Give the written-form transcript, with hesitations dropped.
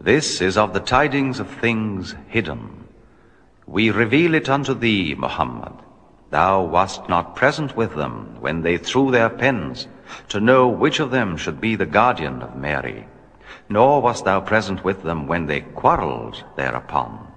This is of the tidings of things hidden. We reveal it unto thee, Muhammad. Thou wast not present with them when they threw their pens, to know which of them should be the guardian of Mary. Nor wast thou present with them when they quarreled thereupon.